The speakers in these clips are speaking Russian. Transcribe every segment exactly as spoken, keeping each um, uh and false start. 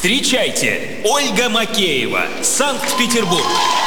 Встречайте, Ольга Макеева, Санкт-Петербург.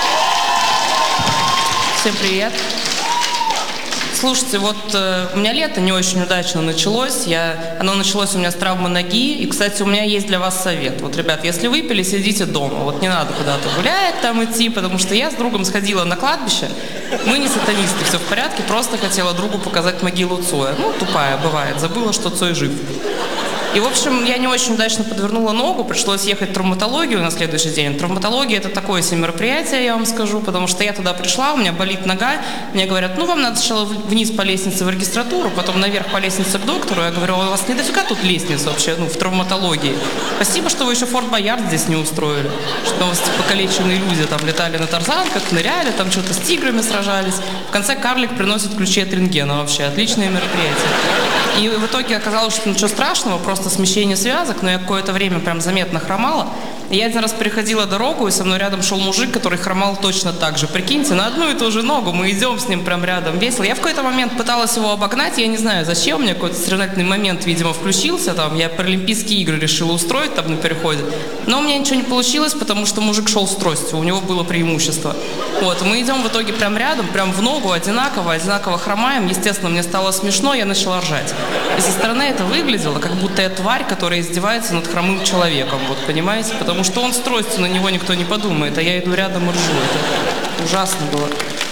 Всем привет. Слушайте, вот э, у меня лето не очень удачно началось. Я, оно началось у меня с травмы ноги. И, кстати, у меня есть для вас совет. Вот, ребят, если выпили, сидите дома. Вот не надо куда-то гулять, там идти, потому что я с другом сходила на кладбище. Мы не сатанисты, все в порядке. Просто хотела другу показать могилу Цоя. Ну, тупая бывает. Забыла, что Цой жив. И, в общем, я не очень удачно подвернула ногу, пришлось ехать в травматологию на следующий день. Травматология – это такое себе мероприятие, я вам скажу, потому что я туда пришла, у меня болит нога, мне говорят, ну, вам надо сначала вниз по лестнице в регистратуру, потом наверх по лестнице к доктору. Я говорю, а у вас не дофига тут лестница вообще, ну, в травматологии. Спасибо, что вы еще Форт Боярд здесь не устроили, что у вас покалеченные люди там летали на тарзанках, ныряли, там что-то с тиграми сражались. В конце карлик приносит ключи от рентгена вообще, отличное мероприятие. И в итоге оказалось, что ничего страшного, просто смещение связок, но я какое-то время прям заметно хромала. И я один раз переходила дорогу, и со мной рядом шел мужик, который хромал точно так же. Прикиньте, на одну и ту же ногу, мы идем с ним прям рядом, весело. Я в какой-то момент пыталась его обогнать, я не знаю зачем, у меня какой-то соревновательный момент, видимо, включился, там, я паралимпийские игры решила устроить там на переходе. Но у меня ничего не получилось, потому что мужик шел с тростью, у него было преимущество. Вот, мы идем в итоге прям рядом, прям в ногу, одинаково, одинаково хромаем. Естественно, мне стало смешно, я начала ржать. И со стороны это выглядело, как будто я тварь, которая издевается над хромым человеком, вот, понимаете? Потому что он с тростью, на него никто не подумает, а я иду рядом и ржу. Это ужасно было.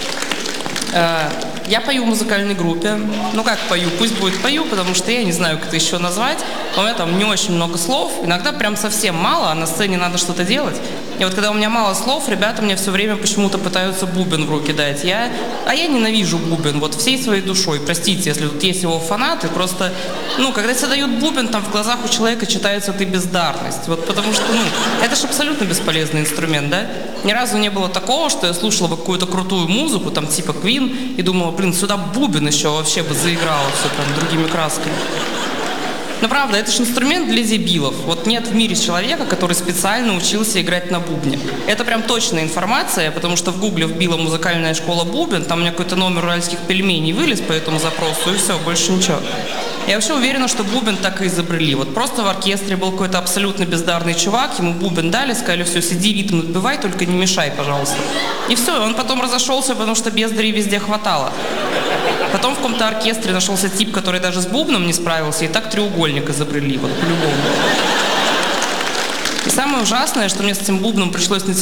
Я пою в музыкальной группе. Ну как пою? Пусть будет пою, потому что я не знаю, как это еще назвать. У меня там не очень много слов. Иногда прям совсем мало, а на сцене надо что-то делать. И вот когда у меня мало слов, ребята мне все время почему-то пытаются бубен в руки дать. Я, а я ненавижу бубен, вот всей своей душой. Простите, если тут есть его фанаты, просто, ну, когда тебе дают бубен, там в глазах у человека читается «ты бездарность». Вот потому что, ну, это же абсолютно бесполезный инструмент, да? Ни разу не было такого, что я слушала бы какую-то крутую музыку, там типа Queen, и думала, блин, сюда бубен еще вообще бы заиграл все прям другими красками. Но правда, это же инструмент для дебилов. Вот нет в мире человека, который специально учился играть на бубне. Это прям точная информация, потому что в гугле вбила музыкальная школа бубен, там у меня какой-то номер уральских пельменей вылез по этому запросу, и все, больше ничего. Я вообще уверена, что бубен так и изобрели. Вот просто в оркестре был какой-то абсолютно бездарный чувак, ему бубен дали, сказали, все, сиди, ритм отбивай, только не мешай, пожалуйста. И все, он потом разошелся, потому что бездарей везде хватало. Потом в каком-то оркестре нашелся тип, который даже с бубном не справился, и так треугольник изобрели, вот по-любому. И самое ужасное, что мне с этим бубном пришлось на